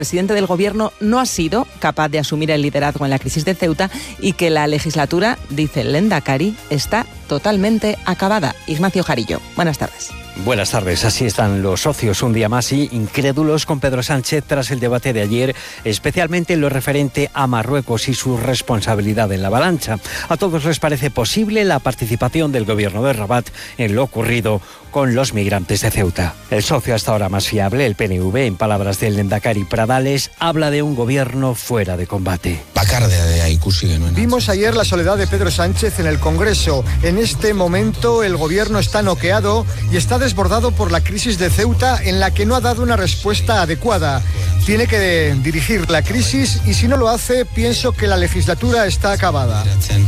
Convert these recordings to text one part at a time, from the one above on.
El presidente del Gobierno no ha sido capaz de asumir el liderazgo en la crisis de Ceuta y que la legislatura, dice el Lehendakari, está totalmente acabada. Ignacio Jarillo, buenas tardes. Buenas tardes. Así están los socios un día más y incrédulos con Pedro Sánchez tras el debate de ayer, especialmente en lo referente a Marruecos y su responsabilidad en la avalancha. A todos les parece posible la participación del gobierno de Rabat en lo ocurrido con los migrantes de Ceuta. El socio hasta ahora más fiable, el PNV, en palabras del Lehendakari Pradales, habla de un gobierno fuera de combate. Vimos ayer la soledad de Pedro Sánchez en el Congreso. En este momento el gobierno está noqueado y está desbordado por la crisis de Ceuta, en la que no ha dado una respuesta adecuada. Tiene que dirigir la crisis y si no lo hace, pienso que la legislatura está acabada.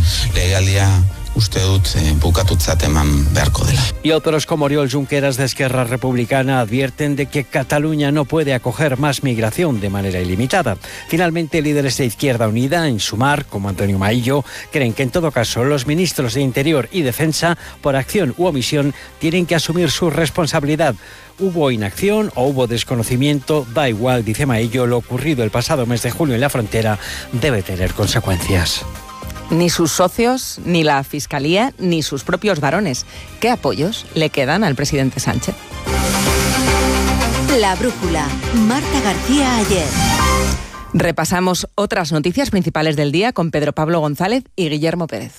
Y otros como Oriol Junqueras de Esquerra Republicana advierten de que Cataluña no puede acoger más migración de manera ilimitada. Finalmente, líderes de Izquierda Unida, en Sumar, como Antonio Maillo, creen que en todo caso los ministros de Interior y Defensa, por acción u omisión, tienen que asumir su responsabilidad. Hubo inacción o hubo desconocimiento, da igual, dice Maillo, lo ocurrido el pasado mes de julio en la frontera debe tener consecuencias. Ni sus socios, ni la Fiscalía, ni sus propios varones. ¿Qué apoyos le quedan al presidente Sánchez? La brújula. Marta García Ayer. Repasamos otras noticias principales del día con Pedro Pablo González y Guillermo Pérez.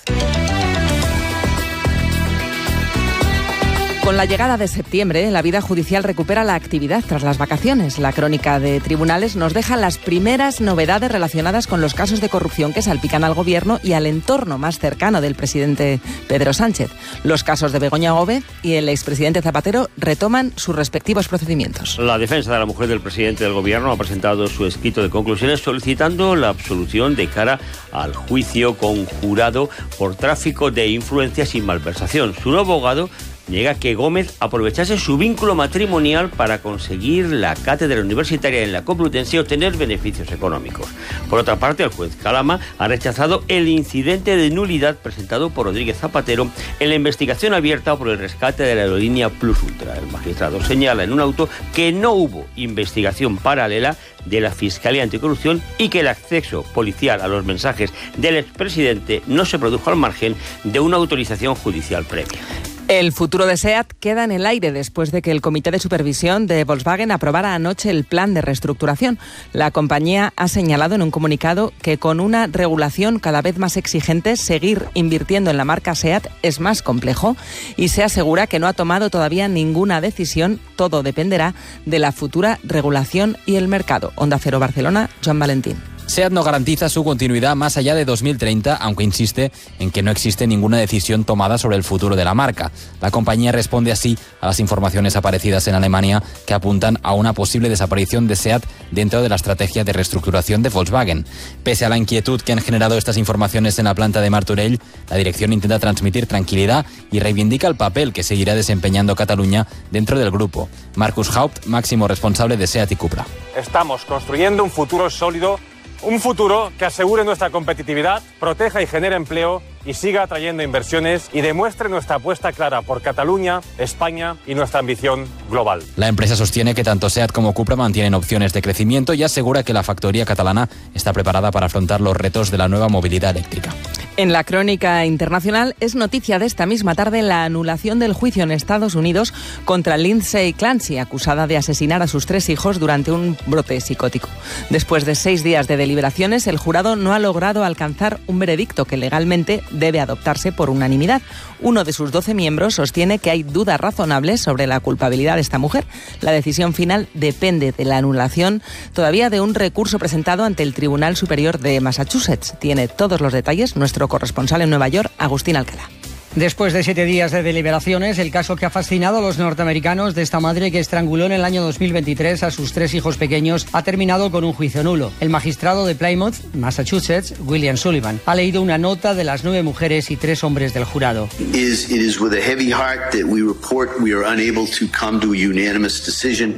Con la llegada de septiembre, la vida judicial recupera la actividad tras las vacaciones. La crónica de tribunales nos deja las primeras novedades relacionadas con los casos de corrupción que salpican al Gobierno y al entorno más cercano del presidente Pedro Sánchez. Los casos de Begoña Gómez y el expresidente Zapatero retoman sus respectivos procedimientos. La defensa de la mujer del presidente del Gobierno ha presentado su escrito de conclusiones solicitando la absolución de cara al juicio conjurado por tráfico de influencias y malversación. Su nuevo abogado niega que Gómez aprovechase su vínculo matrimonial para conseguir la cátedra universitaria en la Complutense y obtener beneficios económicos. Por otra parte, el juez Calama ha rechazado el incidente de nulidad presentado por Rodríguez Zapatero en la investigación abierta por el rescate de la aerolínea Plus Ultra. El magistrado señala en un auto que no hubo investigación paralela de la Fiscalía Anticorrupción y que el acceso policial a los mensajes del expresidente no se produjo al margen de una autorización judicial previa. El futuro de SEAT queda en el aire después de que el Comité de Supervisión de Volkswagen aprobara anoche el plan de reestructuración. La compañía ha señalado en un comunicado que con una regulación cada vez más exigente, seguir invirtiendo en la marca SEAT es más complejo y se asegura que no ha tomado todavía ninguna decisión. Todo dependerá de la futura regulación y el mercado. Onda Cero Barcelona, Joan Valentín. SEAT no garantiza su continuidad más allá de 2030, aunque insiste en que no existe ninguna decisión tomada sobre el futuro de la marca. La compañía responde así a las informaciones aparecidas en Alemania que apuntan a una posible desaparición de SEAT dentro de la estrategia de reestructuración de Volkswagen. Pese a la inquietud que han generado estas informaciones en la planta de Martorell, la dirección intenta transmitir tranquilidad y reivindica el papel que seguirá desempeñando Cataluña dentro del grupo. Markus Haupt, máximo responsable de SEAT y Cupra. Estamos construyendo un futuro sólido, un futuro que asegure nuestra competitividad, proteja y genere empleo y siga atrayendo inversiones y demuestre nuestra apuesta clara por Cataluña, España y nuestra ambición global. La empresa sostiene que tanto SEAT como Cupra mantienen opciones de crecimiento y asegura que la factoría catalana está preparada para afrontar los retos de la nueva movilidad eléctrica. En la crónica internacional es noticia de esta misma tarde la anulación del juicio en Estados Unidos contra Lindsay Clancy, acusada de asesinar a sus 3 hijos durante un brote psicótico. Después de 6 días de deliberaciones, el jurado no ha logrado alcanzar un veredicto que legalmente debe adoptarse por unanimidad. Uno de sus 12 miembros sostiene que hay dudas razonables sobre la culpabilidad de esta mujer. La decisión final depende de la anulación todavía de un recurso presentado ante el Tribunal Superior de Massachusetts. Tiene todos los detalles nuestro corresponsal en Nueva York, Agustín Alcalá. Después de 7 días de deliberaciones, el caso que ha fascinado a los norteamericanos de esta madre que estranguló en el año 2023 a sus 3 hijos pequeños ha terminado con un juicio nulo. El magistrado de Plymouth, Massachusetts, William Sullivan, ha leído una nota de las 9 mujeres y 3 hombres del jurado. It is with a heavy heart that we report we are unable to come to a unanimous decision.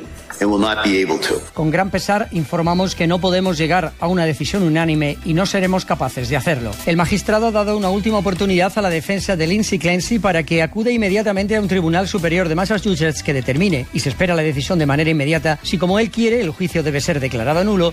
Con gran pesar informamos que no podemos llegar a una decisión unánime y no seremos capaces de hacerlo. El magistrado ha dado una última oportunidad a la defensa de Lindsay Clancy para que acude inmediatamente a un tribunal superior de Massachusetts que determine, y se espera la decisión de manera inmediata, si como él quiere el juicio debe ser declarado nulo